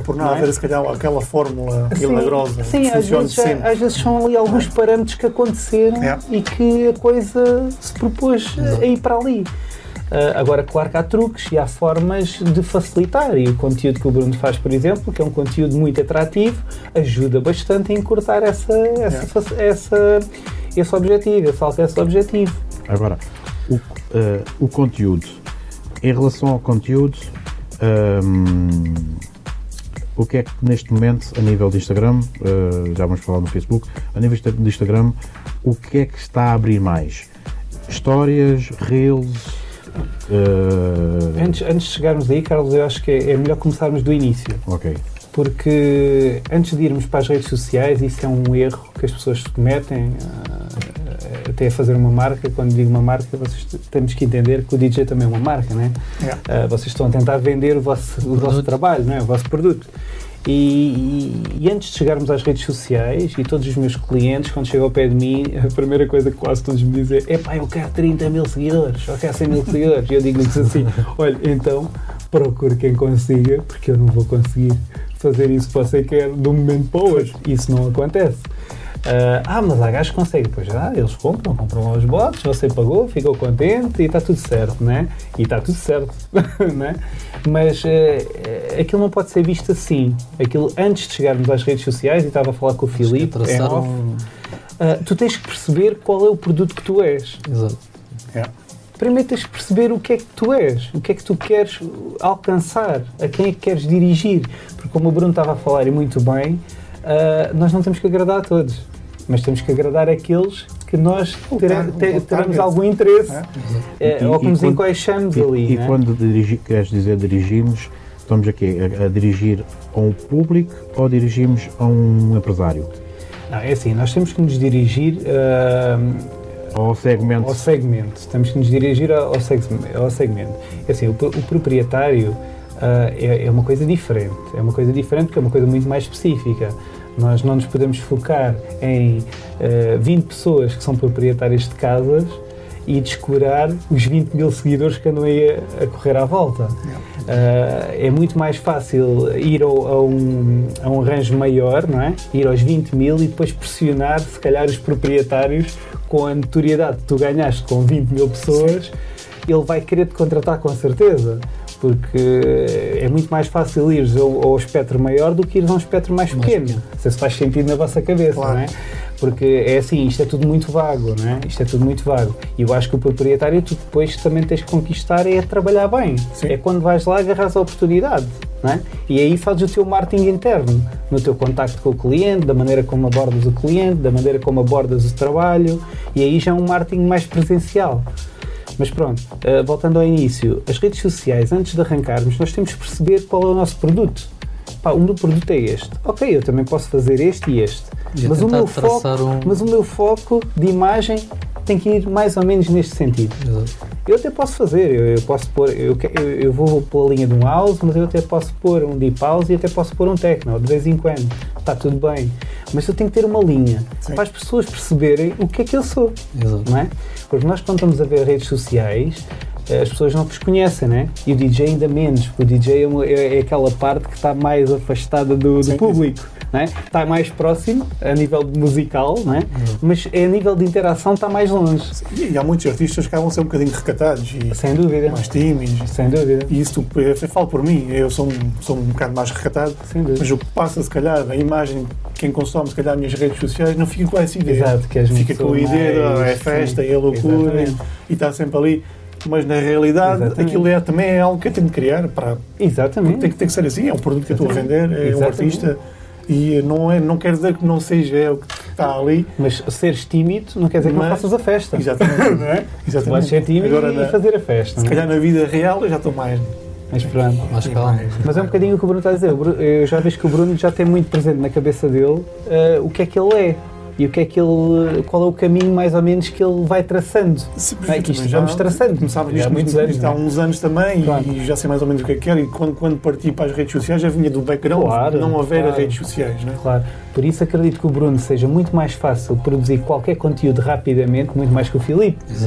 por não haver, se calhar, aquela fórmula milagrosa. Sim, às vezes são ali alguns parâmetros que aconteceram e que a coisa se propôs a ir para ali. Agora, claro que há truques e há formas de facilitar, e o conteúdo que o Bruno faz, por exemplo, que é um conteúdo muito atrativo, ajuda bastante a encurtar esse objetivo, esse alcance objetivo. Agora, o conteúdo, em relação ao conteúdo, o que é que neste momento, a nível de Instagram, já vamos falar no Facebook, a nível de Instagram, o que é que está a abrir mais? Histórias, reels? Antes de chegarmos aí, Carlos, eu acho que é melhor começarmos do início. Ok. Porque antes de irmos para as redes sociais, isso é um erro que as pessoas cometem, até a fazer uma marca. Quando digo uma marca, temos que entender que o DJ também é uma marca, não é? Vocês estão a tentar vender o vosso trabalho, não é? O vosso produto. E antes de chegarmos às redes sociais, e todos os meus clientes, quando chegam ao pé de mim, a primeira coisa que quase todos me dizem é: epá, eu quero 30 mil seguidores, eu quero 100 mil seguidores. E eu digo-lhes assim: olha, então procure quem consiga, porque eu não vou conseguir fazer isso que você quer de um momento para o outro. Isso não acontece. Mas há gajos que conseguem. Pois eles compram os bots, você pagou, ficou contente e está tudo certo, não é? E está tudo certo, não é? Mas aquilo não pode ser visto assim. Aquilo, antes de chegarmos às redes sociais, e estava a falar com o Filipe, tu tens que perceber qual é o produto que tu és. Exato. Primeiro tens que perceber o que é que tu és, o que é que tu queres alcançar, a quem é que queres dirigir. Porque como o Bruno estava a falar, e muito bem, nós não temos que agradar a todos, mas temos que agradar aqueles que nós teremos algum interesse, ou que nos encaixamos ali. E quando queres dizer dirigimos, estamos aqui a dirigir a um público ou dirigimos a um empresário? Não, é assim, nós temos que nos dirigir ao segmento. Ao segmento. Temos que nos dirigir ao segmento. É assim, o proprietário é uma coisa diferente. É uma coisa diferente porque é uma coisa muito mais específica. Nós não nos podemos focar em 20 pessoas que são proprietárias de casas e descurar os 20 mil seguidores que andam aí a correr à volta. É muito mais fácil ir a um range maior, não é? Ir aos 20 mil e depois pressionar, se calhar, os proprietários com a notoriedade que tu ganhaste com 20 mil pessoas. Ele vai querer te contratar com certeza, porque é muito mais fácil ires ao espectro maior do que ires a um espectro mais pequeno. Não sei se faz sentido na vossa cabeça, claro. Não é? Porque é assim, isto é tudo muito vago, não é? Isto é tudo muito vago. E eu acho que o proprietário, tu depois também tens que conquistar é trabalhar bem. Sim. É quando vais lá agarras a oportunidade, não é? E aí fazes o teu marketing interno, no teu contacto com o cliente, da maneira como abordas o cliente, da maneira como abordas o trabalho, e aí já é um marketing mais presencial. Mas pronto, voltando ao início, as redes sociais, antes de arrancarmos, nós temos que perceber qual é o nosso produto. O meu produto é este. Ok, eu também posso fazer este e este. Mas o meu foco de imagem tem que ir mais ou menos neste sentido. Exato. Eu até posso fazer, eu posso pôr, eu vou pôr a linha de um house, mas eu até posso pôr um deep house e até posso pôr um techno, de vez em quando. Está tudo bem. Mas eu tenho que ter uma linha. Sim. Para as pessoas perceberem o que é que eu sou. Exato. Não é? Porque nós, quando estamos a ver redes sociais, as pessoas não vos conhecem, né? E o DJ ainda menos, porque o DJ é aquela parte que está mais afastada do público, né? Está mais próximo a nível musical, né? Mas a nível de interação está mais longe. E há muitos artistas que acabam a ser um bocadinho recatados e sem dúvida. Mais tímidos. Sem dúvida. E isso, eu falo por mim, eu sou um bocado mais recatado, mas o que passa, se calhar, a imagem, quem consome, se calhar, as minhas redes sociais, não fica com essa ideia. Exato, que fica com a ideia, é festa, é loucura, e está sempre ali. Mas na realidade aquilo também é algo que eu tenho de criar para. Exatamente. Tem que ser assim, é um produto que eu estou a vender, é um artista e não quer dizer que não seja o que está ali. Mas seres tímido não quer dizer que não faças a festa. Exatamente, não é? Exatamente. Vais ser tímido e fazer a festa. Se calhar na vida real eu já estou mais. Mas pronto. Mas é um bocadinho o que o Bruno está a dizer. Eu já vejo que o Bruno já tem muito presente na cabeça dele o que é que ele é. E o que é que qual é o caminho mais ou menos que ele vai traçando? Que isto vamos traçando. Começámos isto há uns anos também, claro. E já sei mais ou menos o que é que quero. E quando parti para as redes sociais já vinha do background, claro, não haver as redes sociais. Não é? Claro. Por isso acredito que o Bruno seja muito mais fácil produzir qualquer conteúdo rapidamente, muito mais que o Filipe. Exato.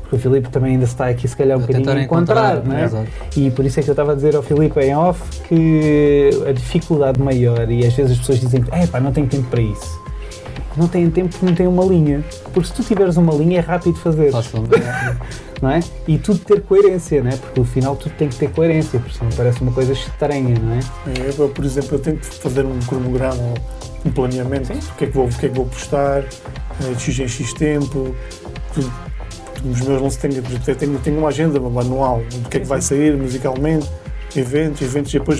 Porque o Filipe também ainda está aqui, se calhar, um bocadinho a encontrar, não é? Exato. E por isso é que eu estava a dizer ao Filipe em off que a dificuldade maior, e às vezes as pessoas dizem, não tenho tempo para isso. Não têm tempo porque não têm uma linha. Porque se tu tiveres uma linha é rápido fazer. Não é? E tudo ter coerência, não é? Porque no final tudo tem que ter coerência, porque senão parece uma coisa estranha, não é? Eu, por exemplo, eu tenho que fazer um cronograma, um planeamento, o que é que vou postar, X em X tempo, tudo. Os meus lances tenho uma agenda anual do que é que vai sair musicalmente, eventos e depois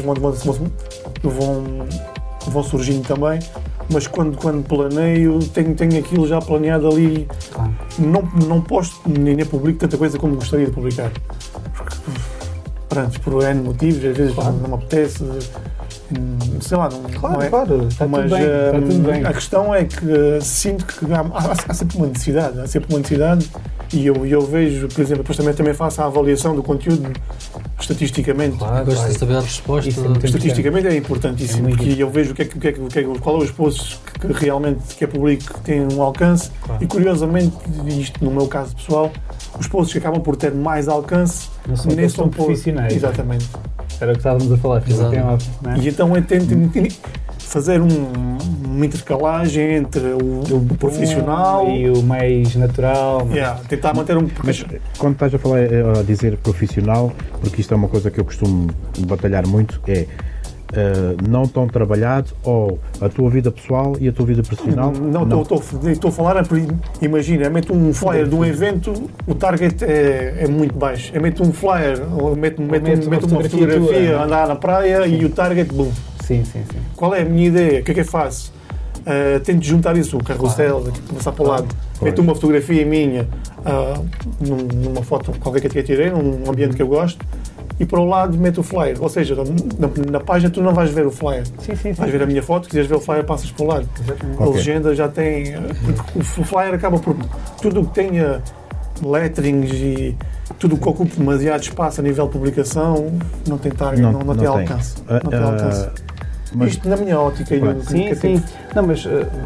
vão surgindo também, mas quando planeio tenho aquilo já planeado ali. Claro. Não posto nem publico tanta coisa como gostaria de publicar, porque por N motivos, às vezes não me apetece, sei lá, não é? Claro, está mas tudo bem. A questão é que sinto que há sempre uma necessidade, e eu vejo, por exemplo, depois também faço a avaliação do conteúdo estatisticamente. Gosto de saber a resposta. Estatisticamente é importantíssimo, porque eu vejo qual é os posts que realmente que publico que têm um alcance, e curiosamente, isto no meu caso pessoal, os posts que acabam por ter mais alcance nem são profissionais. Exatamente. Era o que estávamos a falar. E então eu tento fazer uma intercalagem entre o profissional e o mais natural. Tentar manter um... Mas quando estás a dizer profissional, porque isto é uma coisa que eu costumo batalhar muito, não tão trabalhado, ou a tua vida pessoal e a tua vida profissional? Não, estou a falar, imagina, eu meto um flyer de um evento, o target é muito baixo. Eu meto um flyer, ou meto uma fotografia, andar na praia, e o target, boom. Sim. Qual é a minha ideia? O que é que eu faço? Tento juntar isso, o carrossel, passar para o lado. Meto uma fotografia minha, numa foto qualquer que eu tirei, num ambiente que eu gosto, e para o lado meto o flyer. Ou seja, na página tu não vais ver o flyer. Sim. Vais ver a minha foto, se quiseres ver o flyer, passas para o lado. A legenda já tem... O flyer acaba por... Tudo o que tenha letterings e tudo o que ocupe demasiado espaço a nível de publicação não tem target, não tem alcance. Não tem alcance. Mas, isto na minha ótica. Sim. Não, mas...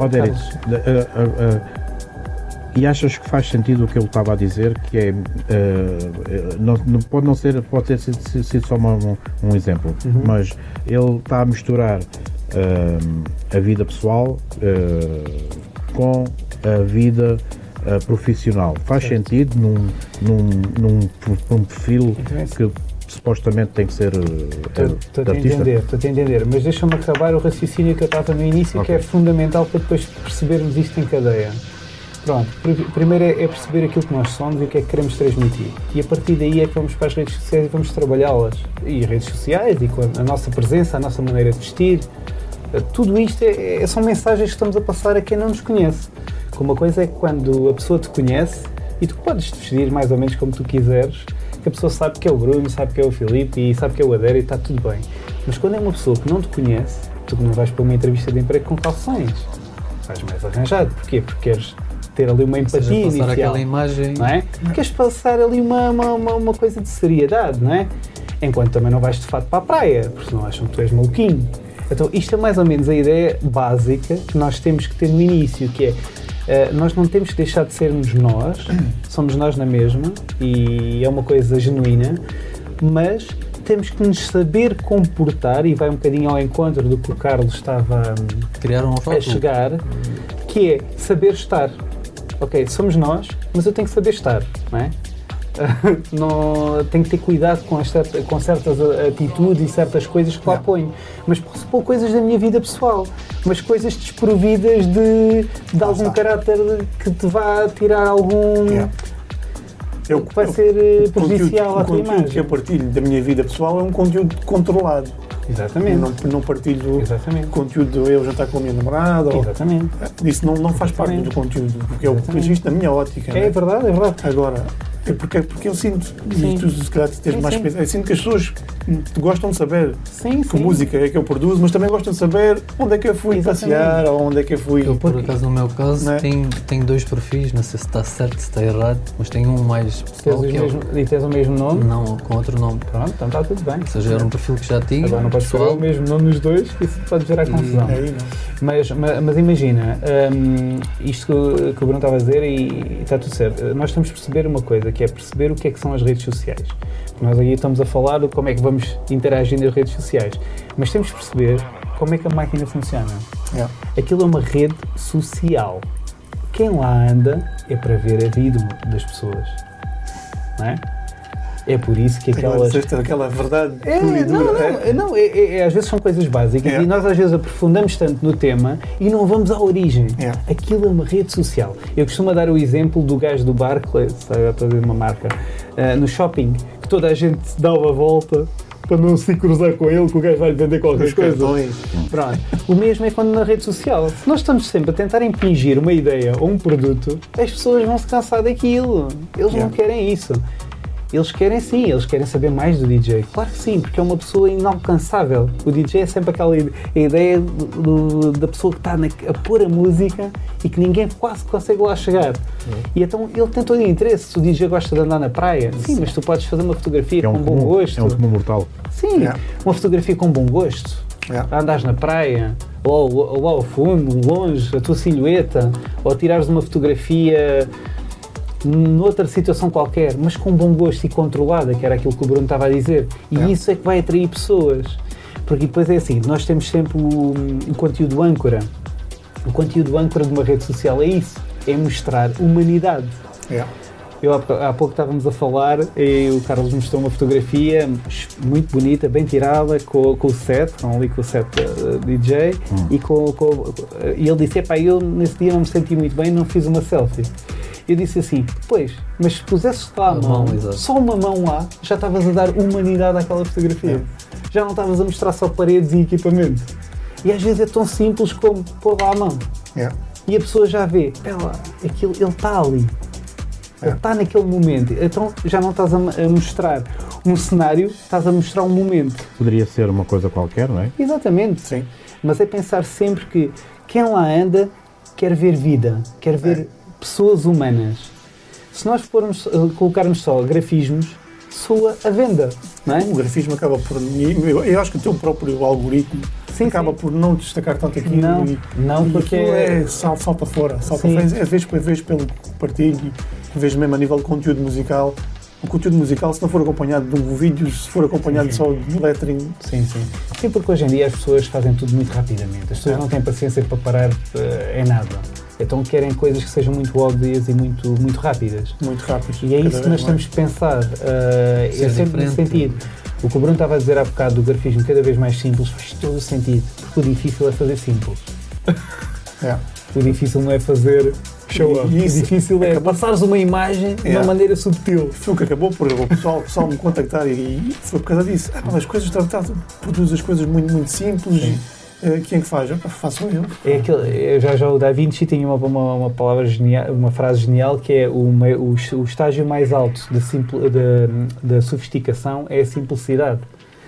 E achas que faz sentido o que ele estava a dizer, que é... pode ter sido só um exemplo, mas ele está a misturar a vida pessoal com a vida profissional. Faz sentido num perfil que supostamente tem que ser Estou a entender, mas deixa-me acabar o raciocínio que eu estava no início, que é fundamental para depois percebermos isto em cadeia. Pronto, primeiro é perceber aquilo que nós somos e o que é que queremos transmitir, e a partir daí é que vamos para as redes sociais e vamos trabalhá-las, e as redes sociais, e com a nossa presença, a nossa maneira de vestir, tudo isto são mensagens que estamos a passar a quem não nos conhece. Uma coisa é que quando a pessoa te conhece, e tu podes te vestir mais ou menos como tu quiseres, que a pessoa sabe que é o Bruno, sabe que é o Filipe e sabe que é o Adério, e está tudo bem. Mas quando é uma pessoa que não te conhece, tu não vais para uma entrevista de emprego com calções, vais mais arranjado. Porquê? Porque queres ter ali uma empatia inicial, aquela imagem, não é? Queres passar ali uma coisa de seriedade, não é? Enquanto também não vais de fato para a praia, porque senão acham que tu és maluquinho. Então isto é mais ou menos a ideia básica que nós temos que ter no início, que é nós não temos que deixar de sermos nós, somos nós na mesma, e é uma coisa genuína, mas temos que nos saber comportar, e vai um bocadinho ao encontro do que o Carlos estava a chegar, que é saber estar. Ok, somos nós, mas eu tenho que saber estar, não é? Tenho que ter cuidado com certas atitudes e certas coisas que lá ponho, mas posso pôr coisas da minha vida pessoal, mas coisas desprovidas de algum caráter que te vá tirar algum... que vai ser prejudicial à tua imagem. O conteúdo que eu partilho da minha vida pessoal é um conteúdo controlado. Exatamente. Não partilho conteúdo de eu jantar com a minha namorada. Exatamente. Isso não faz parte do conteúdo, porque eu vejo isto na minha ótica. É verdade. Agora, porque eu sinto, e tu se calhar tens mais experiência, eu sinto que as pessoas gostam de saber que música é que eu produzo, mas também gostam de saber onde é que eu fui passear, ou onde é que eu fui... Eu, por acaso, no meu caso, tenho dois perfis, não sei se está certo, se está errado, mas tenho um mais pessoal E tens o mesmo nome? Não, com outro nome. Pronto, então está tudo bem. Ou seja, era um perfil que já tinha. Agora não podes falar o mesmo nome nos dois, que isso pode gerar confusão. Mas imagina, isto que o Bruno estava a dizer, e está tudo certo. Nós temos de perceber uma coisa, primeira, que é perceber o que é que são as redes sociais. Nós aí estamos a falar de como é que vamos interagir nas redes sociais, mas temos que perceber como é que a máquina funciona. Aquilo é uma rede social. Quem lá anda é para ver a vida das pessoas, não é? É por isso que aquela verdade pura e dura. Não, às vezes são coisas básicas e nós às vezes aprofundamos tanto no tema e não vamos à origem. Aquilo é uma rede social. Eu costumo dar o exemplo do gajo do Barclays, para dizer uma marca, no shopping, que toda a gente dá uma volta para não se cruzar com ele, que o gajo vai lhe vender qualquer coisa. Pronto. O mesmo é quando na rede social. Se nós estamos sempre a tentar impingir uma ideia ou um produto, as pessoas vão se cansar daquilo. Eles não querem isso. Eles querem saber mais do DJ. Claro que sim, porque é uma pessoa inalcançável. O DJ é sempre aquela ideia da pessoa que está a pôr a música e que ninguém quase consegue lá chegar. E então ele tem todo o interesse. Se o DJ gosta de andar na praia, sim, mas tu podes fazer uma fotografia com bom gosto. É um comum mortal. Sim, uma fotografia com bom gosto. Andares na praia, ou lá ao fundo, longe, a tua silhueta, ou tirares uma fotografia noutra situação qualquer, mas com bom gosto e controlada, que era aquilo que o Bruno estava a dizer. E isso é que vai atrair pessoas. Porque depois é assim, nós temos sempre o conteúdo âncora. O conteúdo âncora de uma rede social é isso, é mostrar humanidade. Eu há pouco estávamos a falar e o Carlos mostrou uma fotografia muito bonita, bem tirada, com o set, ali com o set DJ, e ele disse, eu nesse dia não me senti muito bem, não fiz uma selfie. Eu disse assim, pois, mas se pusesses lá a mão, só uma mão lá, já estavas a dar humanidade àquela fotografia. Já não estavas a mostrar só paredes e equipamento. E às vezes é tão simples como pôr lá a mão. E a pessoa já vê, ele está ali. Ele está naquele momento. Então já não estás a mostrar um cenário, estás a mostrar um momento. Poderia ser uma coisa qualquer, não é? Exatamente. Sim. Mas é pensar sempre que quem lá anda quer ver vida, quer ver pessoas humanas. Se nós colocarmos só grafismos, soa a venda, não é? O grafismo acaba por... Eu acho que o teu próprio algoritmo acaba por não destacar tanto aquilo. Não, porque... Salta fora. Vejo pelo partilho, vejo mesmo a nível de conteúdo musical. O conteúdo musical, se não for acompanhado de um vídeo, se for acompanhado só de lettering... Sim, porque hoje em dia as pessoas fazem tudo muito rapidamente. As pessoas não têm paciência para parar em nada. Então querem coisas que sejam muito óbvias e muito rápidas. Muito rápidas. E é isso que nós temos que pensar. É sempre nesse sentido. O que o Bruno estava a dizer há bocado do grafismo cada vez mais simples faz todo o sentido. Porque o difícil é fazer simples. O difícil não é fazer show-up. O difícil é passares uma imagem de uma maneira subtil. Foi o que acabou por o pessoal me contactar e foi por causa disso. As coisas produz as coisas muito simples. Quem é que faz? Faço eu. Já o Da Vinci tinha uma palavra genial, uma frase genial, que é o estágio mais alto da sofisticação é a simplicidade.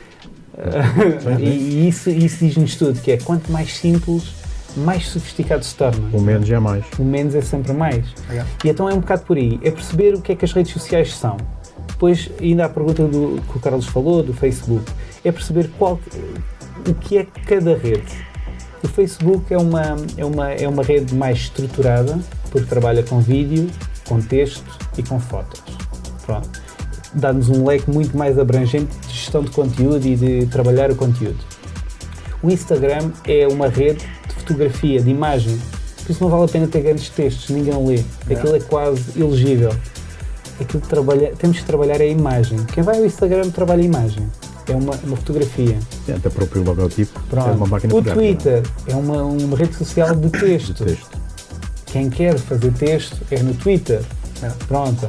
E isso diz-nos tudo, que é quanto mais simples, mais sofisticado se torna. O menos é mais. O menos é sempre mais. E então é um bocado por aí. É perceber o que é que as redes sociais são. Depois, ainda a pergunta que o Carlos falou, do Facebook, é perceber o que é cada rede. O Facebook é uma rede mais estruturada, porque trabalha com vídeo, com texto e com fotos. Pronto. Dá-nos um leque muito mais abrangente de gestão de conteúdo e de trabalhar o conteúdo. O Instagram é uma rede de fotografia, de imagem, por isso não vale a pena ter grandes textos, ninguém lê. Aquilo é quase ilegível. Temos que trabalhar a imagem. Quem vai ao Instagram trabalha a imagem. É uma fotografia. Até o próprio logotipo é uma máquina O Twitter é uma rede social de texto. Quem quer fazer texto é no Twitter. Pronto.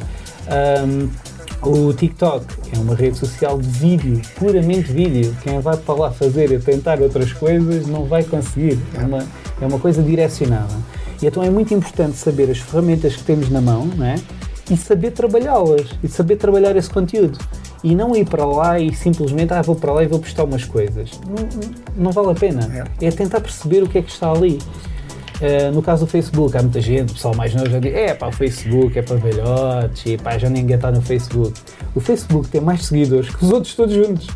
O TikTok é uma rede social de vídeo, puramente vídeo. Quem vai para lá fazer e tentar outras coisas não vai conseguir. É uma coisa direcionada. E então é muito importante saber as ferramentas que temos na mão, não é? E saber trabalhá-las. E saber trabalhar esse conteúdo. E não ir para lá e simplesmente vou para lá e vou postar umas coisas. Não vale a pena. É tentar perceber o que é que está ali. No caso do Facebook, há muita gente, o pessoal mais novo já diz o Facebook é para velhotes e já ninguém está no Facebook. O Facebook tem mais seguidores que os outros todos juntos.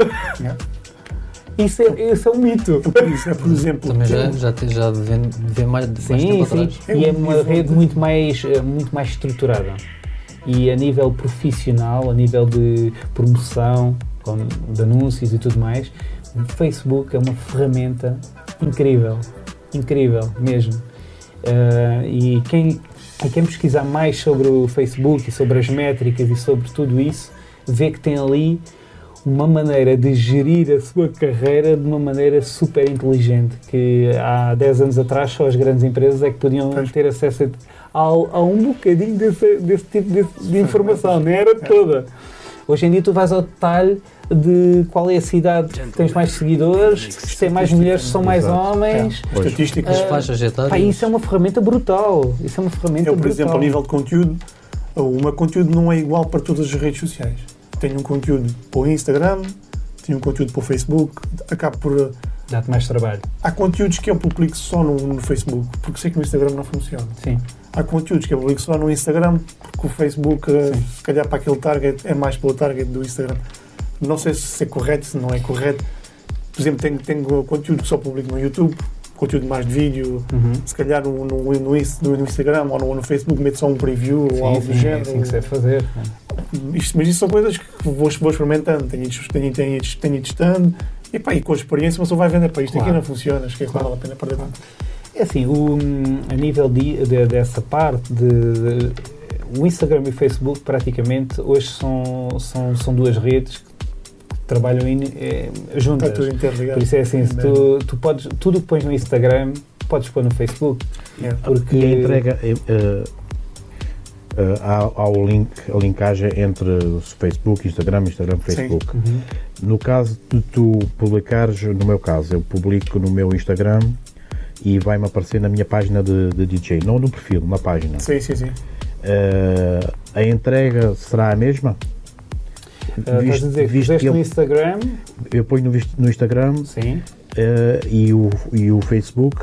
Isso é um mito. Por exemplo... Também já vê mais tempo atrás. E é uma rede muito mais estruturada. E a nível profissional, a nível de promoção, de anúncios e tudo mais, o Facebook é uma ferramenta incrível mesmo. E quem pesquisar mais sobre o Facebook e sobre as métricas e sobre tudo isso, vê que tem ali uma maneira de gerir a sua carreira de uma maneira super inteligente, que há 10 anos atrás só as grandes empresas é que podiam ter acesso a um bocadinho desse tipo de informação, não era toda. Hoje em dia tu vais ao detalhe de qual é a cidade que tens mais seguidores, se tem mais mulheres, se são mais homens, estatísticas, faixas etárias. Isso é uma ferramenta brutal. Por exemplo, a nível de conteúdo, o meu conteúdo não é igual para todas as redes sociais. Tenho um conteúdo para o Instagram, tenho um conteúdo para o Facebook, acabo por... Dá-te mais trabalho. Há conteúdos que eu publico só no Facebook, porque sei que no Instagram não funciona. Sim. Há conteúdos que eu publico só no Instagram, porque o Facebook, se calhar para aquele target, é mais pelo target do Instagram. Não sei se é correto, se não é correto. Por exemplo, tenho conteúdo que só publico no YouTube, conteúdo mais de vídeo, se calhar no Instagram ou no Facebook meto só um preview ou algo do género. É assim que se deve fazer. Mas isso são coisas que vou experimentando, tenho ido testando e com a experiência uma pessoa vai vender, isto aqui não funciona, esquece, não vale a pena perder tempo. É assim, a nível dessa parte, o Instagram e o Facebook praticamente hoje são duas redes que trabalham juntas. Está tudo interligado. Por isso é assim, se tu podes, tudo o que pões no Instagram podes pôr no Facebook. Porque a entrega há a linkagem entre o Facebook, Instagram, Facebook. No caso de tu publicares, no meu caso, eu publico no meu Instagram e vai-me aparecer na minha página de DJ, não no perfil, na página. Sim. A entrega será a mesma? Estás a dizer que fizeste no Instagram? Eu ponho no Instagram. Sim. E o Facebook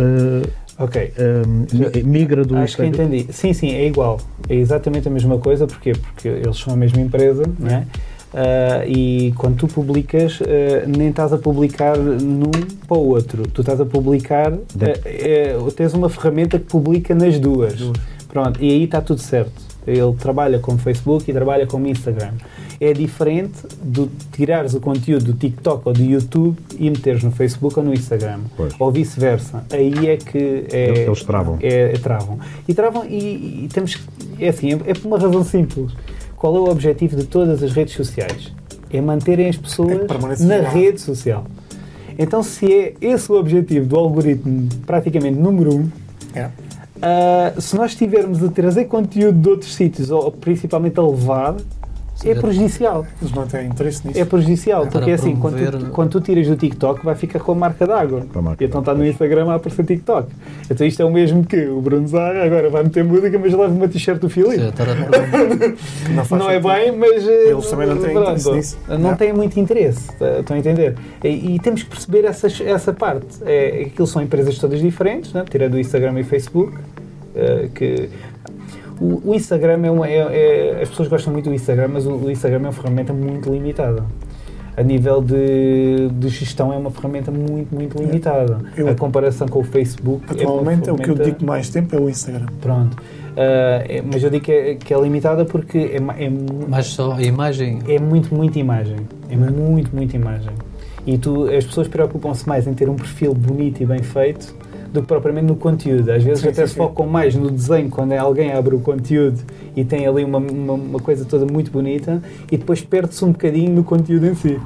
migra do Acho que entendi. Sim, é igual. É exatamente a mesma coisa. Porquê? Porque eles são a mesma empresa, não é? E quando tu publicas, nem estás a publicar num para o outro. Tu estás a publicar... tens uma ferramenta que publica nas duas. Pronto, e aí está tudo certo. Ele trabalha como Facebook e trabalha como Instagram. É diferente de tirares o conteúdo do TikTok ou do YouTube e meteres no Facebook ou no Instagram. Pois. Ou vice-versa. Aí é que... Eles travam. Travam. E travam e temos que... É assim, é por uma razão simples. Qual é o objetivo de todas as redes sociais? É manterem as pessoas na rede social. Então, se é esse o objetivo do algoritmo praticamente número 1... se nós estivermos a trazer conteúdo de outros sítios, ou principalmente a levar, é prejudicial. Eles não têm interesse nisso. É prejudicial, porque assim, quando tu tiras do TikTok, vai ficar com a marca d'água. E então está no Instagram a aparecer TikTok. Então isto é o mesmo que o Bruno Zaga agora vai meter música, mas leva uma t-shirt do Filipe. Não é bem, mas... Eles também não têm interesse nisso. Não têm muito interesse, estão a entender? E temos que perceber essa parte. Aquilo são empresas todas diferentes, né? Tirando o Instagram e o Facebook, que... O Instagram as pessoas gostam muito do Instagram, mas o Instagram é uma ferramenta muito limitada. A nível de gestão é uma ferramenta muito, muito limitada. A comparação com o Facebook... Atualmente, o que eu digo mais tempo é o Instagram. Pronto. Mas eu digo que é limitada porque mas só a imagem... É muito, muita imagem. É muito, muita imagem. E as pessoas preocupam-se mais em ter um perfil bonito e bem feito do que propriamente no conteúdo. Às vezes se focam mais no desenho quando alguém abre o conteúdo e tem ali uma coisa toda muito bonita e depois perde-se um bocadinho no conteúdo em si.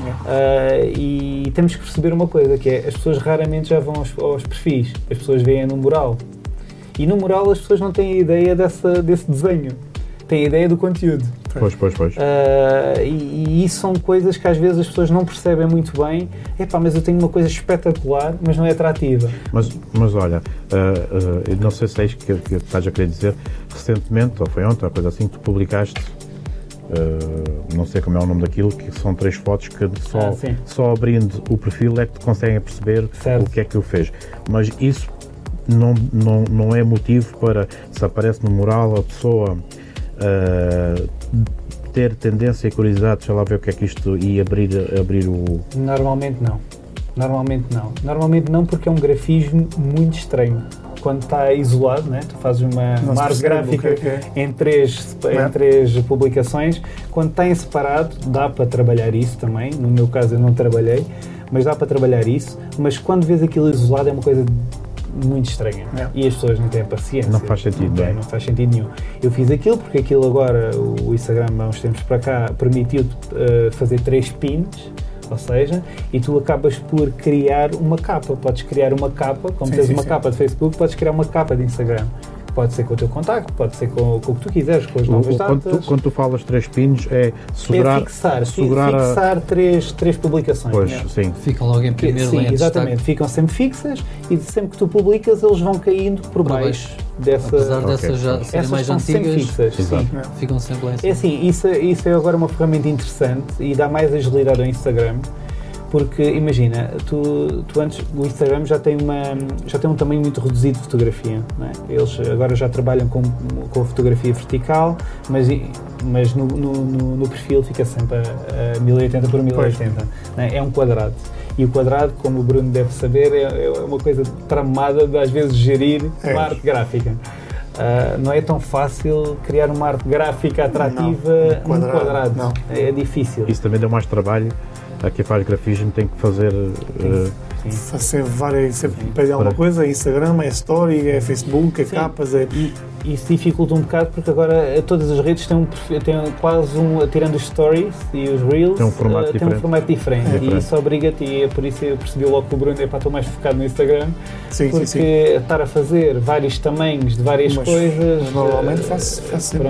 E temos que perceber uma coisa, que é, as pessoas raramente já vão aos perfis, as pessoas veem no mural. E no mural as pessoas não têm a ideia desse desenho, têm a ideia do conteúdo. Pois. E isso são coisas que às vezes as pessoas não percebem muito bem. Mas eu tenho uma coisa espetacular, mas não é atrativa. Mas olha, eu não sei se é isto que estás a querer dizer. Recentemente, ou foi ontem, uma coisa assim, que tu publicaste, não sei como é o nome daquilo, que são 3 fotos que só abrindo o perfil é que tu conseguem perceber o que é que ele fez. Mas isso não é motivo para, se aparece no mural, a pessoa... ter tendência e curiosidade, deixa lá ver o que é que isto, e abrir o... Normalmente não. Normalmente não, porque é um grafismo muito estranho. Quando está isolado, né? Tu fazes uma arte gráfica em três publicações. Quando está em separado, dá para trabalhar isso também. No meu caso eu não trabalhei, mas dá para trabalhar isso. Mas quando vês aquilo isolado é uma coisa muito estranha. E as pessoas não têm paciência. Não faz sentido. Não faz sentido nenhum. Eu fiz aquilo porque aquilo agora, o Instagram há uns tempos para cá, permitiu-te fazer 3 pins. Ou seja, e tu acabas por criar uma capa. Podes criar uma capa, como tens uma capa de Facebook, podes criar uma capa de Instagram. Pode ser com o teu contacto, pode ser com o que tu quiseres, com as novas datas. Quando tu falas 3 pins, é segurar... fixar três publicações. Pois, sim. Fica logo em primeiro. Sim, exatamente. Ficam sempre fixas e sempre que tu publicas, eles vão caindo por baixo. Apesar dessas já serem mais antigas, ficam sempre lá em cima. É assim, isso é agora uma ferramenta interessante e dá mais agilidade ao Instagram, porque imagina, tu antes, o Instagram já tem um tamanho muito reduzido de fotografia, não é? Eles agora já trabalham com a fotografia vertical, mas no perfil fica sempre a 1080 por 1080, não é? É um quadrado. E o quadrado, como o Bruno deve saber, é uma coisa tramada de às vezes gerir uma arte gráfica. Não é tão fácil criar uma arte gráfica atrativa num quadrado. Não. É difícil. Isso também dá mais trabalho. A quem faz grafismo tem que fazer... sempre pede alguma coisa, é Instagram, é Story, é Facebook, é capas, E isso dificulta um bocado porque agora todas as redes têm quase tirando os Stories e os Reels, tem um formato diferente. E isso obriga-te, e é por isso eu percebi logo que o Bruno estou mais focado no Instagram, porque estar a fazer vários tamanhos de várias coisas... Normalmente faço sempre.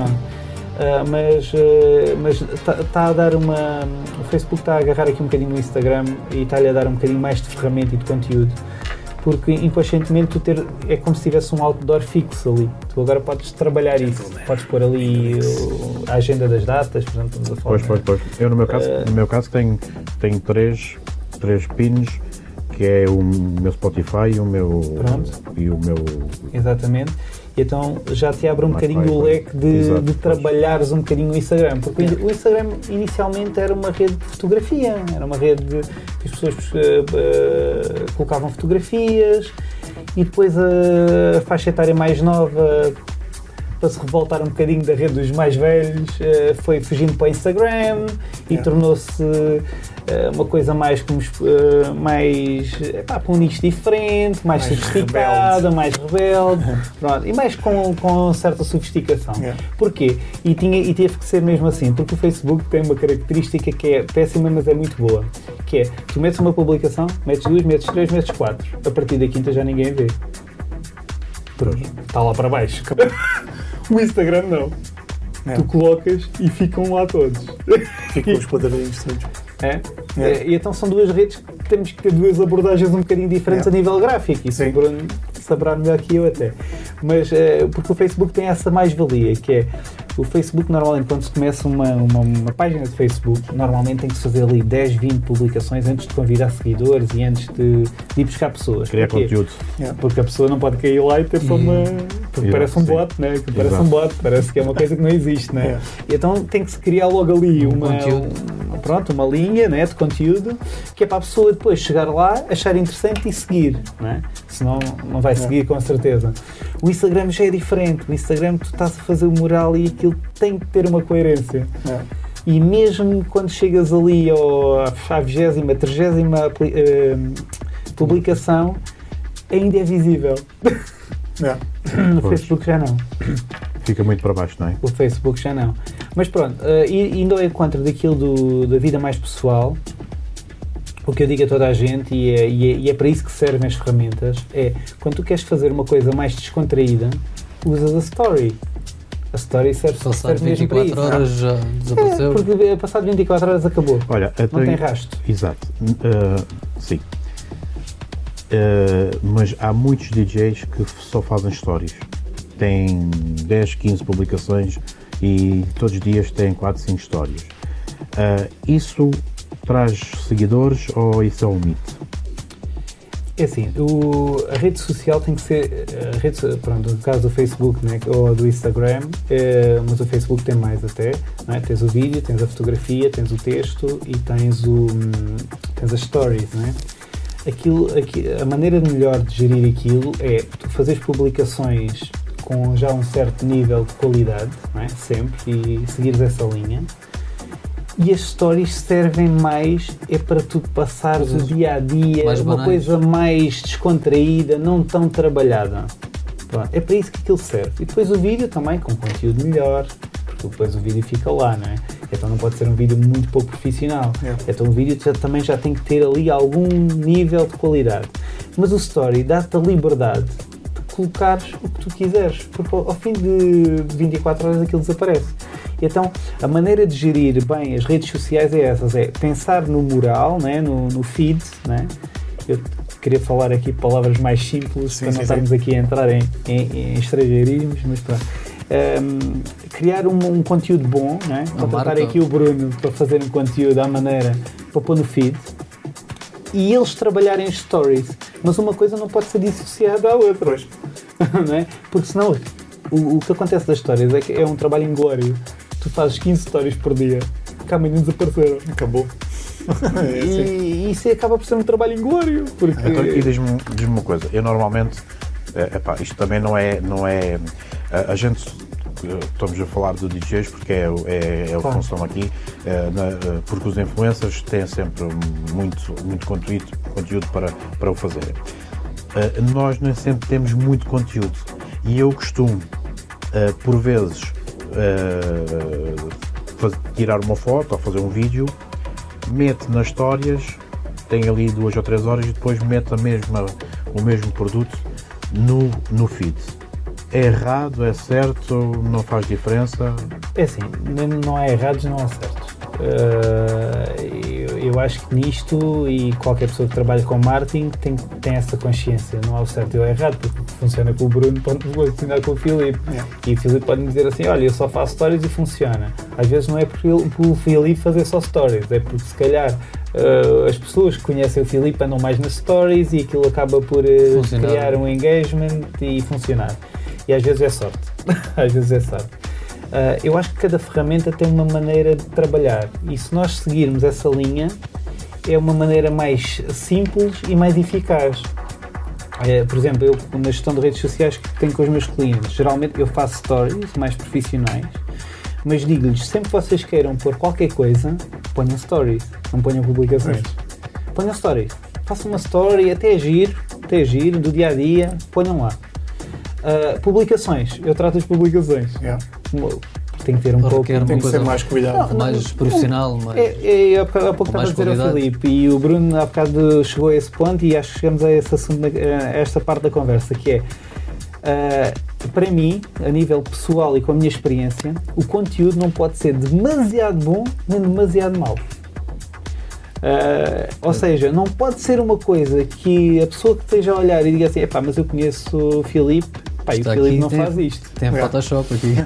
Mas está a dar o Facebook está a agarrar aqui um bocadinho no Instagram e está-lhe a dar um bocadinho mais de ferramenta e de conteúdo, porque inconscientemente é como se tivesse um outdoor fixo ali. Tu agora podes trabalhar isso, podes pôr ali a agenda das datas, por exemplo, estamos a falar. Pois. Eu no meu caso tenho 3 pins, que é o meu Spotify e o meu... Exatamente. E então já te abre um bocadinho o leque de trabalhares um bocadinho o Instagram, porque o Instagram inicialmente era uma rede de fotografia, era uma rede que as pessoas colocavam fotografias, e depois a faixa etária mais nova, para se revoltar um bocadinho da rede dos mais velhos, foi fugindo para o Instagram e tornou-se uma coisa mais para um nicho diferente, mais sofisticada, mais rebelde, pronto, e mais com certa sofisticação. Porquê? E teve que ser mesmo assim, porque o Facebook tem uma característica que é péssima, mas é muito boa, que é, tu metes uma publicação, metes 2, metes 3, metes 4, a partir da quinta já ninguém vê. Está lá para baixo. O Instagram não. Tu colocas e ficam lá todos. Ficam os quadradinhos todos. E então são duas redes que temos que ter duas abordagens um bocadinho diferentes a nível gráfico. Isso o Bruno saberá melhor que eu até. Mas porque o Facebook tem essa mais-valia, que é o Facebook normalmente quando se começa uma página de Facebook, normalmente tem que se fazer ali 10, 20 publicações antes de convidar seguidores e antes de ir buscar pessoas. Criar conteúdo. Porque a pessoa não pode cair lá e ter só uma... Porque parece um bot, né? Parece um bot, parece que é uma coisa que não existe, né? E então tem que se criar logo ali uma linha, né, de conteúdo, que é para a pessoa depois chegar lá, achar interessante e seguir, né? Senão não vai seguir com certeza. O Instagram já é diferente. O Instagram tu estás a fazer o mural e aquilo tem que ter uma coerência. E mesmo quando chegas ali à 20ª, 30ª publicação, ainda é visível. No Facebook já não. Fica muito para baixo, não é? O Facebook já não. Mas pronto, indo ao encontro daquilo da vida mais pessoal, o que eu digo a toda a gente, e é para isso que servem as ferramentas, é quando tu queres fazer uma coisa mais descontraída, usas a Story. A Story serve mesmo para isso. 24 horas já desapareceu. Porque passado 24 horas acabou. Olha, não tem rastro. Exato. Sim. Mas há muitos DJs que só fazem stories. Têm 10, 15 publicações e todos os dias têm 4, 5 stories. Isso traz seguidores ou isso é um mito? É assim, a rede social tem que ser, no caso do Facebook, né, ou do Instagram, mas o Facebook tem mais até, não é? Tens o vídeo, tens a fotografia, tens o texto e tens as stories, não é? a maneira melhor de gerir aquilo é tu fazeres publicações com já um certo nível de qualidade, não é? Sempre, e seguires essa linha. E as stories servem mais para tu passares o dia a dia, uma coisa mais descontraída, não tão trabalhada. Pronto, é para isso que aquilo serve. E depois o vídeo também com conteúdo melhor, porque depois o vídeo fica lá, não é? Então não pode ser um vídeo muito pouco profissional. Então o vídeo também já tem que ter ali algum nível de qualidade. Mas o story dá-te a liberdade de colocares o que tu quiseres, porque ao fim de 24 horas aquilo desaparece. Então a maneira de gerir bem as redes sociais é essas, é pensar no mural, né? no feed, né? Eu queria falar aqui palavras mais simples para não estarmos aqui a entrar em estrangeirismos, mas pronto. Criar um conteúdo bom, né? Contratar aqui o Bruno para fazer um conteúdo à maneira para pôr no feed e eles trabalharem as stories, mas uma coisa não pode ser dissociada à outra, não é? Porque senão o que acontece das stories é que é um trabalho inglório. Tu fazes 15 stories por dia que amanhã desapareceram. Acabou. E isso acaba por ser um trabalho inglório. Porque... E diz-me uma coisa, eu normalmente, isto também não é a gente, estamos a falar de DJs porque é o que funciona aqui, porque os influencers têm sempre muito conteúdo para o fazerem. Nós nem sempre temos muito conteúdo e eu costumo, por vezes, tirar uma foto ou fazer um vídeo, mete nas histórias, tem ali 2 ou 3 horas e depois mete o mesmo produto no feed. É errado, é certo, não faz diferença? É assim, não é errado, não há certo. Eu acho que nisto, e qualquer pessoa que trabalha com marketing tem essa consciência, não há o certo e o errado, porque funciona com o Bruno pode funcionar com o Filipe. E o Filipe pode me dizer assim, olha, eu só faço stories e funciona. Às vezes não é por o Filipe fazer só stories, é porque se calhar as pessoas que conhecem o Filipe andam mais nas stories e aquilo acaba por criar um engagement e funcionar. E às vezes é sorte. Às vezes é sorte. Eu acho que cada ferramenta tem uma maneira de trabalhar e se nós seguirmos essa linha é uma maneira mais simples e mais eficaz. Por exemplo, eu na gestão de redes sociais que tenho com os meus clientes, geralmente eu faço stories mais profissionais, mas digo-lhes, sempre que vocês queiram pôr qualquer coisa, ponham stories, não ponham publicações. Ponham stories. Façam uma story, até giro, do dia a dia, ponham lá. Publicações, eu trato as publicações. Tem que ter tem que ser mais cuidado. Mais profissional. Há pouco estava a dizer ao Filipe e o Bruno há bocado chegou a esse ponto e acho que chegamos a esse assunto, a esta parte da conversa, que é, para mim, a nível pessoal e com a minha experiência, o conteúdo não pode ser demasiado bom nem demasiado mau. Ou seja, não pode ser uma coisa que a pessoa que esteja a olhar e diga assim, mas eu conheço o Filipe, e o Filipe não faz isto. Tem Photoshop aqui.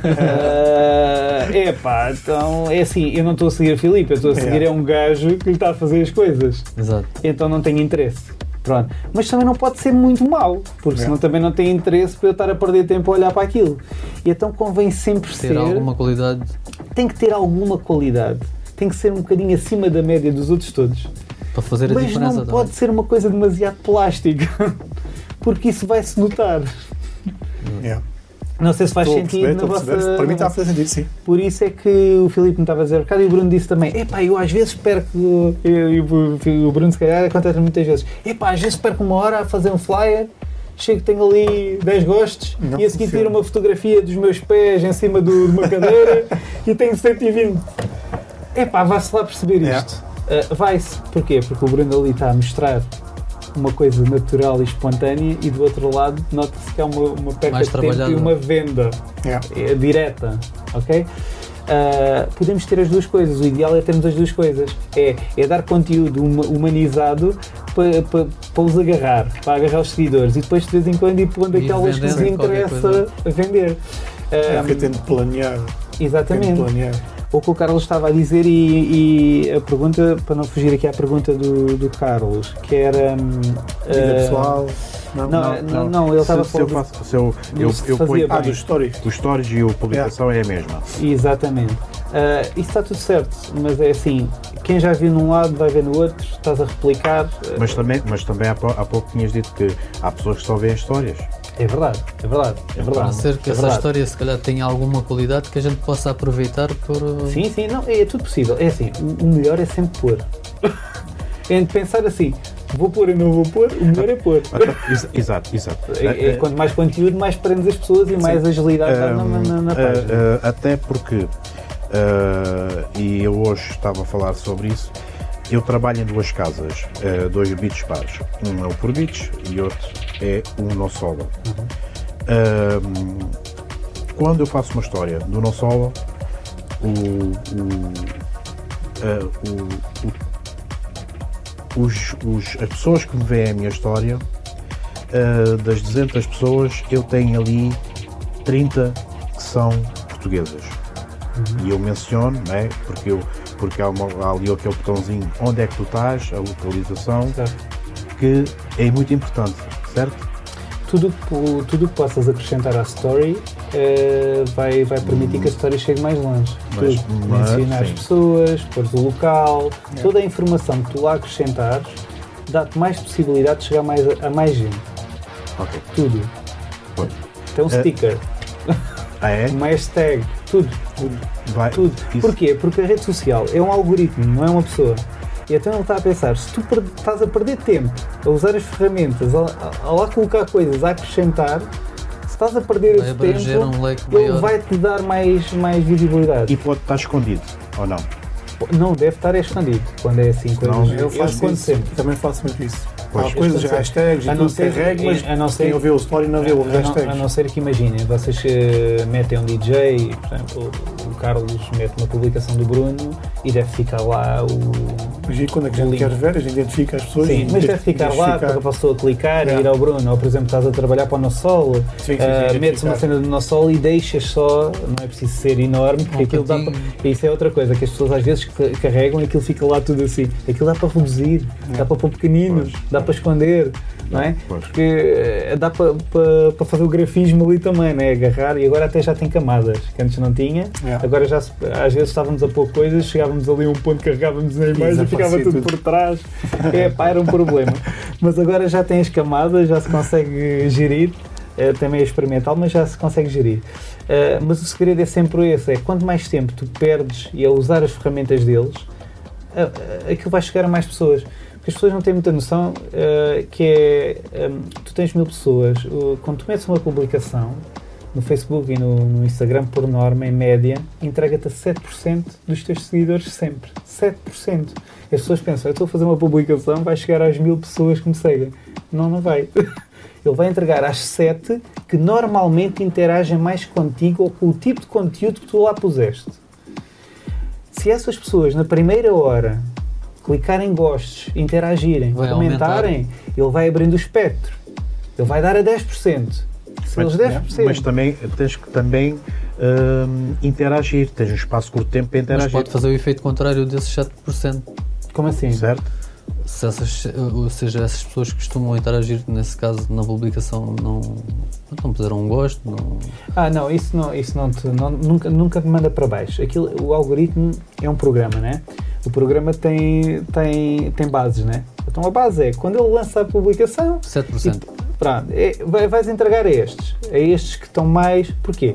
Então é assim, eu não estou a seguir o Filipe, eu estou a seguir um gajo que lhe está a fazer as coisas. Exato. Então não tenho interesse. Pronto. Mas também não pode ser muito mau, porque senão também não tem interesse para eu estar a perder tempo a olhar para aquilo. E então convém sempre ter alguma qualidade. Tem que ter alguma qualidade. Tem que ser um bocadinho acima da média dos outros todos. Para fazer a diferença. Mas não pode ser uma coisa demasiado plástica, porque isso vai-se notar. Não sei se faz sentido na vossa... Para mim está a fazer sentido, sim. Por isso é que o Filipe me estava a dizer, e o Bruno disse também, eu às vezes perco, e o Bruno se calhar acontece muitas vezes, às vezes perco 1 hora a fazer um flyer, chego, tenho ali 10 gostos e a seguir tiro uma fotografia dos meus pés em cima de uma cadeira e tenho 120. Vai-se lá perceber isto. Vai-se. Porquê? Porque o Bruno ali está a mostrar uma coisa natural e espontânea e do outro lado nota-se que há uma perda de tempo e uma venda direta, ok? Podemos ter as duas coisas, o ideal é termos as duas coisas, é dar conteúdo humanizado para os agarrar, para agarrar os seguidores e depois de vez em quando ir pondo aquelas que nos interessa a vender. Porque tem de planear. Exatamente. O que o Carlos estava a dizer e a pergunta, para não fugir aqui à pergunta do Carlos, que era... vida pessoal... Não, ele estava a falar... Eu ponho dos stories. Os stories e a publicação é a mesma. Exatamente. Isso está tudo certo, mas é assim, quem já viu num lado vai ver no outro, estás a replicar. Mas também há pouco tinhas dito que há pessoas que só veem histórias. É verdade. Pode ser que essa história se calhar tenha alguma qualidade que a gente possa aproveitar por... Sim, não, é tudo possível. É assim, o melhor é sempre pôr. É de pensar assim, vou pôr e não vou pôr, o melhor é pôr. Exato. Quanto mais conteúdo, mais prendes as pessoas e mais agilidade na página. Até porque, e eu hoje estava a falar sobre isso, eu trabalho em duas casas, dois beach bars. Um é o Por Beach e outro é o No Solo. Quando eu faço uma história do No Solo, as pessoas que me veem a minha história, das 200 pessoas, eu tenho ali 30 que são portuguesas. E eu menciono, né, porque há ali aquele botãozinho onde é que tu estás, a localização, certo, que é muito importante, certo? Tudo que possas acrescentar à story vai permitir que a história chegue mais longe. Mencionar as pessoas, pôres o local, toda a informação que tu lá acrescentares dá-te mais possibilidade de chegar a mais gente. Okay. Tudo. Tem um sticker. Uma hashtag, tudo. Tudo. Porquê? Porque a rede social é um algoritmo, não é uma pessoa. E então ele está a pensar, se tu estás a perder tempo a usar as ferramentas, a lá colocar coisas, a acrescentar, se estás a perder esse tempo, ele vai-te dar mais visibilidade. E pode estar escondido, ou não? Não, deve estar escondido, quando é assim. Eu faço isso, sempre. Também faço muito isso. Há coisas, hashtags e tudo, tem regras, quem ouviu o story não vê os hashtags. A não ser que imaginem, vocês metem um DJ, por exemplo, o Carlos mete uma publicação do Bruno e deve ficar lá Mas e quando é que a gente quer ver, a gente identifica as pessoas. Sim, mas deve ficar lá para a pessoa clicar e ir ao Bruno. Ou, por exemplo, estás a trabalhar para o No Solo, metes uma cena do No Solo e deixas só, não é preciso ser enorme, porque aquilo dá para... Isso é outra coisa, que as pessoas às vezes carregam e aquilo fica lá tudo assim. Aquilo dá para reduzir, dá para pôr pequenino, dá para esconder, não é? Porque dá para fazer o grafismo ali também, não é? Agarrar, e agora até já tem camadas, que antes não tinha. Agora já às vezes estávamos a pôr coisas, chegávamos ali a um ponto, carregávamos na imagem e ficava tudo por trás. Era um problema. Mas agora já tem as camadas, já se consegue gerir. Também é experimental, mas já se consegue gerir. Mas o segredo é sempre esse, quanto mais tempo tu perdes e a usar as ferramentas deles, aquilo vai chegar a mais pessoas. Porque as pessoas não têm muita noção que tu tens 1000 pessoas, quando tu metes uma publicação no Facebook e no Instagram, por norma, em média, entrega-te a 7% dos teus seguidores sempre. 7%. E as pessoas pensam, eu estou a fazer uma publicação, vai chegar às 1000 pessoas que me seguem. Não vai. Ele vai entregar às 7 que normalmente interagem mais contigo ou com o tipo de conteúdo que tu lá puseste. Se essas pessoas, na primeira hora, clicarem em gostos, interagirem, comentarem, ele vai abrindo o espectro. Ele vai dar a 10%. Se eles 10%. Mas também tens que interagir. Tens um espaço curto de tempo para interagir. Mas pode fazer o efeito contrário desses 7%. Como assim? Certo? Ou seja, essas pessoas que costumam interagir, nesse caso, na publicação, não puseram um gosto? Não, isso nunca me manda para baixo. O algoritmo é um programa, né? O programa tem bases, né? Então a base é, quando ele lança a publicação... 7%. Vais entregar a estes que estão mais... Porquê?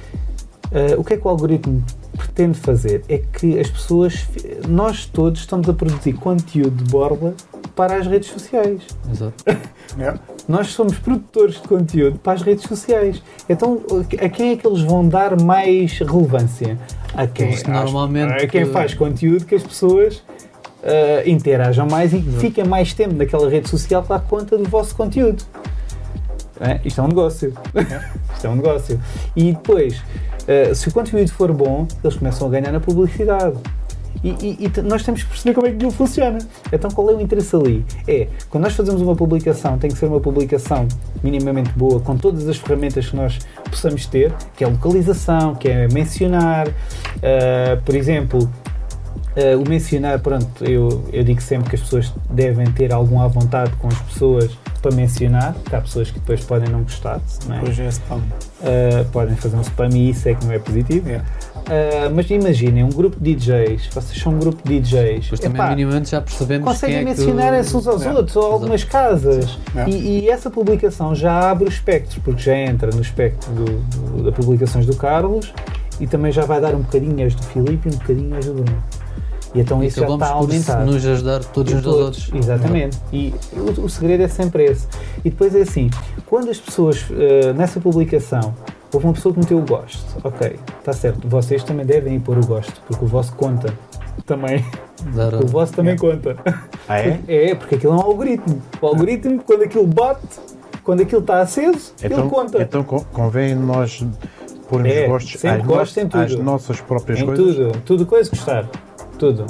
O que é que o algoritmo pretende fazer? É que as pessoas... Nós todos estamos a produzir conteúdo de borla para as redes sociais. Exato. Nós somos produtores de conteúdo para as redes sociais. Então, a quem é que eles vão dar mais relevância? A quem faz conteúdo que as pessoas interajam mais e fiquem mais tempo naquela rede social à conta do vosso conteúdo. Isto é um negócio. Isto é um negócio. E depois, se o conteúdo for bom, eles começam a ganhar na publicidade. E nós temos que perceber como é que aquilo funciona. Então, qual é o interesse ali? Quando nós fazemos uma publicação, tem que ser uma publicação minimamente boa, com todas as ferramentas que nós possamos ter, que é localização, que é mencionar, por exemplo, o mencionar, pronto, eu digo sempre que as pessoas devem ter algum à vontade com as pessoas para mencionar, que há pessoas que depois podem não gostar, não é? Depois é spam. Podem fazer um spam e isso é que não é positivo. Yeah. Mas imaginem, um grupo de DJs, vocês são um grupo de DJs, Pois também minimamente já percebemos conseguem quem é mencionar-se uns aos outros, ou algumas casas. Yeah. E essa publicação já abre o espectro, porque já entra no espectro das publicações do Carlos e também já vai dar um bocadinho as do Filipe e um bocadinho as do Bruno. E então e isso já está a acabamos por aumentar. nos ajudar todos uns aos outros. Exatamente. E o segredo é sempre esse. E depois é assim, quando as pessoas, nessa publicação, houve uma pessoa que meteu o gosto. Ok, está certo. Vocês também devem ir pôr o gosto, porque o vosso conta também. O vosso também conta. Ah, é? É, porque aquilo é um algoritmo. O algoritmo, quando aquilo bate, quando aquilo está aceso, ele conta. Então convém nós pormos gostos sempre gosto em tudo. às nossas próprias em coisas. Tudo coisa gostar. Tudo.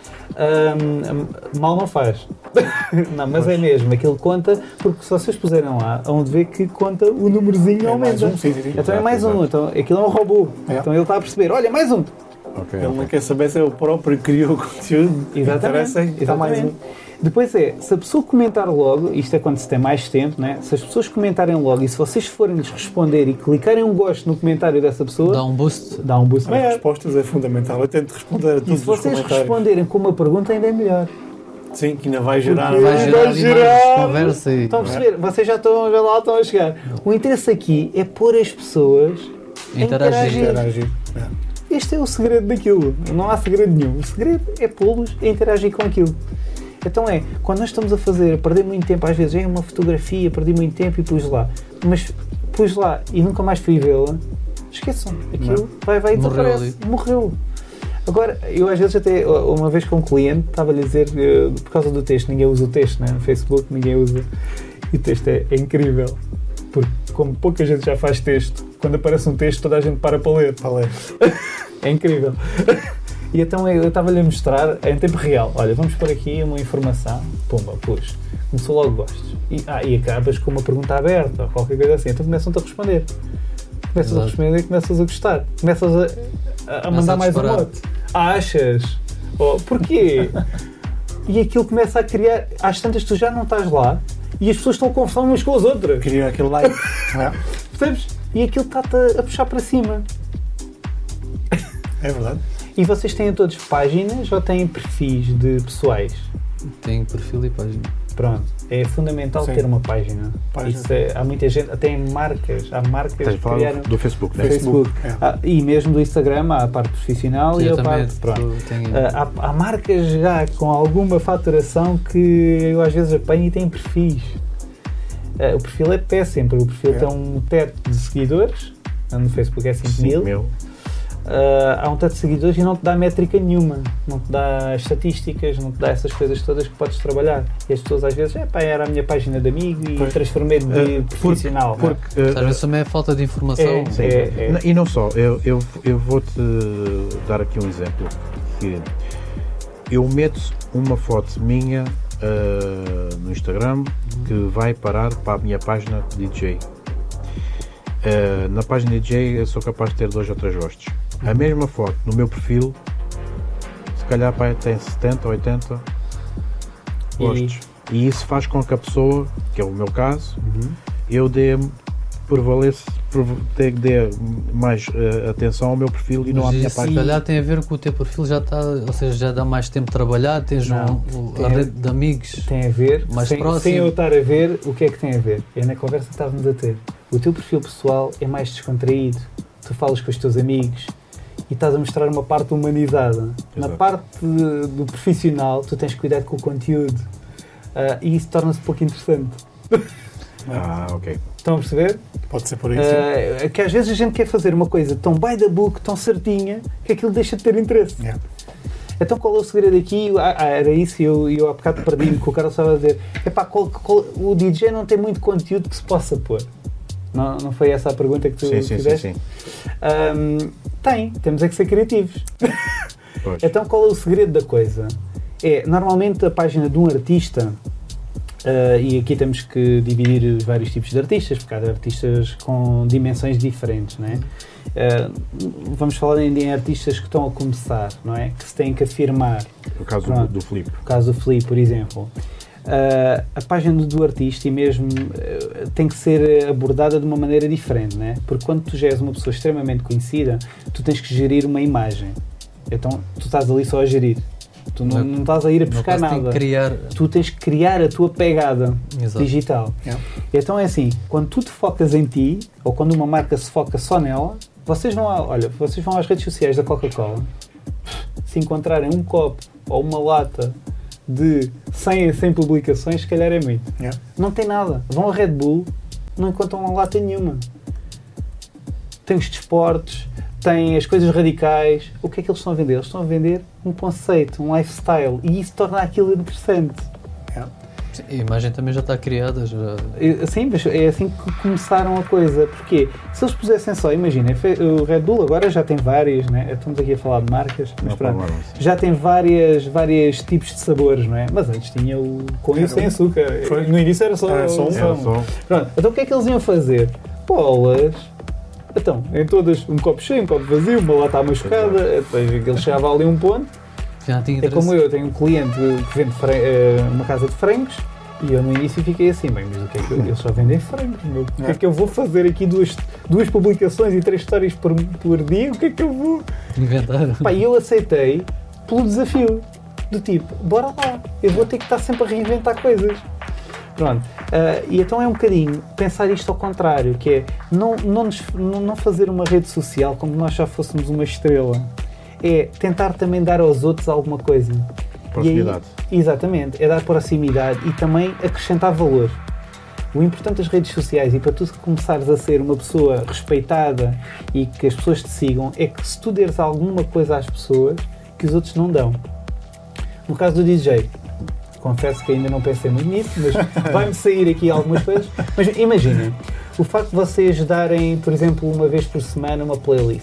Mal não faz. Não, mas é mesmo, aquilo conta, porque se vocês puserem lá, vão ver que conta o númerozinho aumenta. Mais um, sim. Então é mais um, então aquilo é um robô. Então ele está a perceber, olha, mais um. Okay, Ele não quer saber se é o próprio que criou o conteúdo. Exatamente. Está mais um. Depois se a pessoa comentar logo, isto é quando se tem mais tempo, né? Se as pessoas comentarem logo e se vocês forem-lhes responder e clicarem um gosto no comentário dessa pessoa, dá um boost. Dá um boost As maior. respostas é fundamental. Eu tento responder a E todos se os vocês comentários. responderem com uma pergunta, ainda é melhor. Sim, que ainda vai gerar. Porque Vai gerar ali mais conversa e... Estão a perceber? Vocês já estão a chegar. O interesse aqui é pôr as pessoas a Interagir. Este é o segredo daquilo. Não há segredo nenhum. O segredo é pô-los a interagir com aquilo. Então quando nós estamos a perder muito tempo, às vezes uma fotografia, perdi muito tempo e pus lá. Mas pus lá e nunca mais fui vê-la, esqueçam. Aquilo vai desaparece. Morreu. Agora, eu às vezes até, uma vez com um cliente, estava-lhe a dizer, por causa do texto, ninguém usa o texto, né? No Facebook ninguém usa. E o texto é incrível. Porque como pouca gente já faz texto, quando aparece um texto toda a gente para ler. É incrível. E então eu estava-lhe a mostrar em tempo real. Olha, vamos pôr aqui uma informação. Pumba, pus. Começou logo gostos. E acabas com uma pergunta aberta ou qualquer coisa assim. Então começam-te a responder. Começas a responder e começas a gostar. Começas a mandar mais um mote. Achas? Porquê? E aquilo começa a criar... Às tantas tu já não estás lá e as pessoas estão a conversar umas com as outras. Queria aquele like. Percebes? E aquilo está-te a puxar para cima. É verdade. E vocês têm todos páginas ou têm perfis de pessoais? Tem perfil e página. Pronto, é fundamental ter uma página. Isso há muita gente, até marcas. Há marcas que criaram do Facebook, né? Facebook. E mesmo do Instagram, há a parte profissional e a parte... Pronto. Há marcas já com alguma faturação que eu às vezes apanho e têm perfis. O perfil é péssimo, porque o perfil tem um teto de seguidores, no Facebook é 5.000. Há um teto de seguidores e não te dá métrica nenhuma, não te dá estatísticas, não te dá essas coisas todas que podes trabalhar. E as pessoas às vezes, era a minha página de amigo e transformei de profissional. Às vezes também é falta de informação. E não só, eu vou-te dar aqui um exemplo. Que eu meto uma foto minha no Instagram que vai parar para a minha página de DJ. Na página de DJ eu sou capaz de ter 2 ou 3 gostos. A mesma foto no meu perfil, se calhar tem 70 ou 80 gostos. E isso faz com que a pessoa, que é o meu caso, eu dê mais atenção ao meu perfil e não à minha página. Se calhar tem a ver com o teu perfil já está, ou seja, já dá mais tempo de trabalhar, tens a rede de amigos. Tem a ver, mais próximo. Sem eu estar a ver, o que é que tem a ver? É na conversa que estávamos a ter. O teu perfil pessoal é mais descontraído, tu falas com os teus amigos e estás a mostrar uma parte humanizada. Exato. Na parte do profissional, tu tens cuidado com o conteúdo e isso torna-se um pouco interessante. Ok. Estão a perceber? Pode ser por isso. Que às vezes a gente quer fazer uma coisa tão by the book, tão certinha, que aquilo deixa de ter interesse. Então qual é o segredo aqui? Era isso, e eu há bocado perdi-me, que o cara estava a dizer, o DJ não tem muito conteúdo que se possa pôr. Não foi essa a pergunta que tu fizeste? Sim. Temos é que ser criativos. Então qual é o segredo da coisa? Normalmente a página de um artista, e aqui temos que dividir os vários tipos de artistas, porque há artistas com dimensões diferentes, não é? Vamos falar em artistas que estão a começar, não é? Que se têm que afirmar. No caso do Filipe. No caso do Filipe, por exemplo. a página do artista e mesmo tem que ser abordada de uma maneira diferente, né? Porque quando tu já és uma pessoa extremamente conhecida, tu tens que gerir uma imagem. Então tu estás ali só a gerir. Tu não estás a ir a buscar nada. Tu tens que criar a tua pegada digital. Então é assim, quando tu te focas em ti, ou quando uma marca se foca só nela, vocês vão às redes sociais da Coca-Cola, se encontrarem um copo ou uma lata de 100 a 100 publicações, se calhar é muito. Não tem nada. Vão a Red Bull, não encontram uma lata nenhuma. Tem os desportos, tem as coisas radicais. O que é que eles estão a vender? Eles estão a vender um conceito, um lifestyle, e isso torna aquilo interessante. A imagem também já está criada. Sim, mas é assim que começaram a coisa. Porque se eles pusessem só, imaginem, o Red Bull agora já tem várias, né? Estamos aqui a falar de marcas, mas pronto, já tem vários tipos de sabores, não é? Mas antes tinha o com e sem açúcar. No início era só um. Pronto, então o que é que eles iam fazer? Bolas. Então, em todas, um copo cheio, um copo vazio, uma lata machucada, depois ele chegava ali um ponto. É como eu tenho um cliente que vende uma casa de frangos e eu no início fiquei assim, bem, mas o que é que eles só vendem frangos, meu? O que é que eu vou fazer aqui duas publicações e 3 histórias por dia? O que é que eu vou inventar? E eu aceitei pelo desafio do tipo, bora lá, eu vou ter que estar sempre a reinventar coisas. Pronto, e então é um bocadinho pensar isto ao contrário, que é não fazer uma rede social como nós já fôssemos uma estrela. É tentar também dar aos outros alguma coisa. Proximidade. E aí, exatamente, é dar proximidade e também acrescentar valor. O importante das redes sociais e para tu começares a ser uma pessoa respeitada e que as pessoas te sigam, é que se tu deres alguma coisa às pessoas que os outros não dão. No caso do DJ, confesso que ainda não pensei muito nisso, mas vai-me sair aqui algumas coisas. Mas imaginem, o facto de vocês darem, por exemplo, uma vez por semana uma playlist.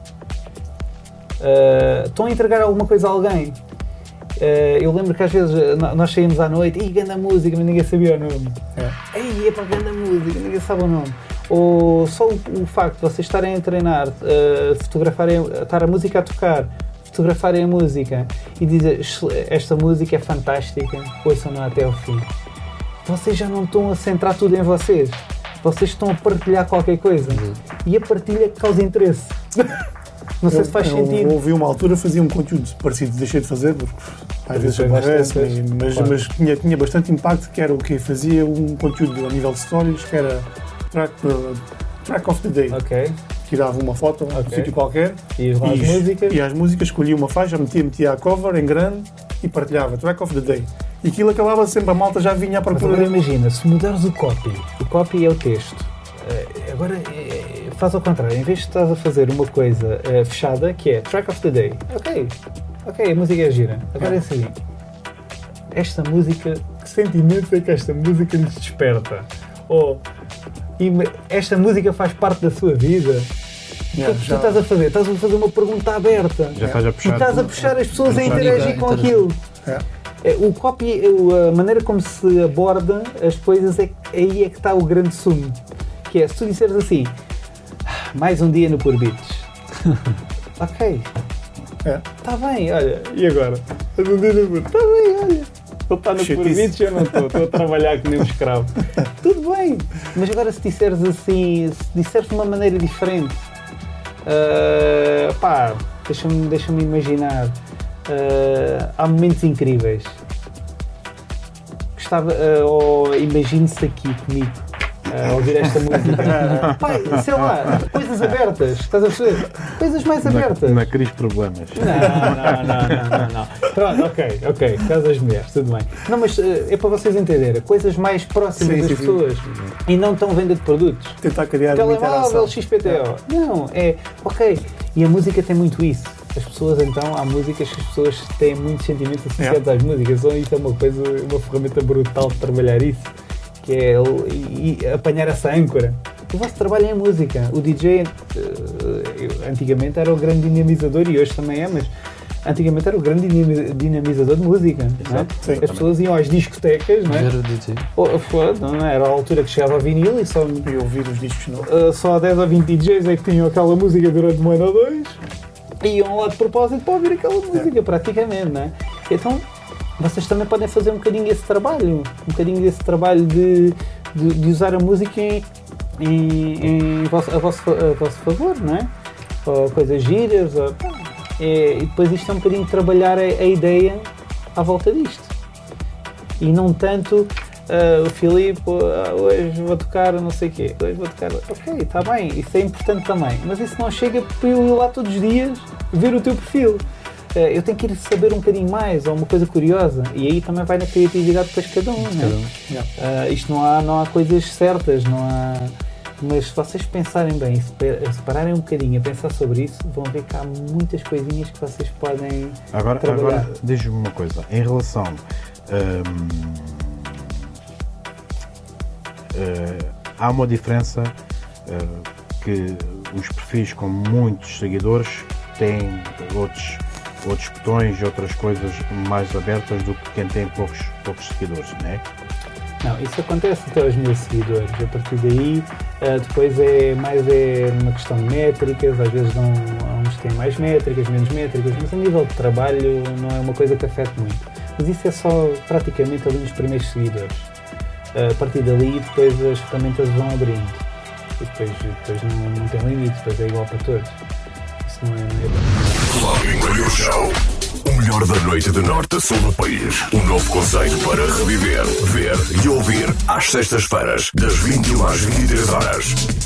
Estão a entregar alguma coisa a alguém. Eu lembro que às vezes nós saímos à noite e ganda música, mas ninguém sabia o nome. Ei, é para ganda música, ninguém sabe o nome. Ou só o facto de vocês estarem a treinar, fotografarem, estar a música a tocar, fotografarem a música e dizer esta música é fantástica, ouçam-na até ao fim. Vocês já não estão a centrar tudo em vocês. Vocês estão a partilhar qualquer coisa. E a partilha causa interesse. Não sei se faz sentido. Eu ouvi uma altura, fazia um conteúdo parecido, deixei de fazer, porque às vezes aborrece, mas tinha bastante impacto, que era o que fazia um conteúdo a nível de stories, que era track of the day. Tirava uma foto num sítio qualquer e as músicas, escolhia uma faixa, metia a cover em grande e partilhava, track of the day. E aquilo acabava sempre, a malta já vinha à procura. Agora imagina, se mudares o copy é o texto. Agora faz ao contrário, em vez de estás a fazer uma coisa fechada, que é track of the day, ok, a música é gira, agora é assim, esta música, que sentimento é que esta música nos desperta? Ou esta música faz parte da sua vida? O que é que tu estás a fazer? Estás a fazer uma pergunta aberta. Já estás a puxar. E estás a puxar as pessoas a interagir com aquilo. O copy, a maneira como se aborda as coisas, aí é que está o grande sumo. Que é, se tu disseres assim, mais um dia no Purbitos. Ok. Está bem, olha. E agora? Mais um dia no Purbitos. Está bem, olha. Vou estar no Purbitos e eu não estou a trabalhar que nem um escravo. Tudo bem. Mas agora se disseres assim, se disseres de uma maneira diferente, deixa-me imaginar. Há momentos incríveis. Gostava, imagine-se aqui comigo. Ouvir esta música. Pai, sei lá, coisas abertas, estás a perceber? Coisas mais abertas. Não cries problemas. Não. Pronto, ok, caso das mulheres, tudo bem. Não, mas é para vocês entenderem, coisas mais próximas das pessoas e não tão venda de produtos. Tentar criar uma interação. Telemóvel, XPTO. Não, ok. E a música tem muito isso. As pessoas, então, há músicas que as pessoas têm muitos sentimentos associados às músicas. Então, isso é uma ferramenta brutal de trabalhar isso. Que é apanhar essa âncora. O vosso trabalho é a música. O DJ antigamente era o grande dinamizador e hoje também é, mas antigamente era o grande dinamizador de música. Não é? As pessoas iam às discotecas, não é? Era o DJ. Não é? Era a altura que chegava a vinil e só ouvir os discos não. Só 10 ou 20 DJs é que tinham aquela música durante um ano ou dois e iam lá de propósito para ouvir aquela música, praticamente, não é? Então vocês também podem fazer um bocadinho esse trabalho, de usar a música a vosso favor, não é? Ou coisas giras, e depois isto é um bocadinho trabalhar a ideia à volta disto. E não tanto o Filipe, hoje vou tocar não sei o quê, hoje vou tocar, ok, está bem, isso é importante também, mas isso não chega para eu ir lá todos os dias ver o teu perfil. Eu tenho que ir saber um bocadinho mais, ou uma coisa curiosa, e aí também vai na criatividade depois de cada um, não é? Isto não há coisas certas, não há... Mas se vocês pensarem bem, se pararem um bocadinho a pensar sobre isso, vão ver que há muitas coisinhas que vocês podem trabalhar. Agora diz-me uma coisa, em relação... há uma diferença que os perfis com muitos seguidores têm outros botões e outras coisas mais abertas do que quem tem poucos seguidores, não é? Não, isso acontece até aos 1000 seguidores. A partir daí, depois é uma questão de métricas, às vezes uns têm mais métricas, menos métricas, mas a nível de trabalho não é uma coisa que afete muito. Mas isso é só praticamente ali nos primeiros seguidores. A partir dali, depois as ferramentas vão abrindo. E depois não tem limite, depois é igual para todos. Isso não é bom. Clubbing Radio Show. O melhor da noite de norte a sul do país. Um novo conceito para reviver, ver e ouvir às sextas-feiras, das 21 às 23 horas.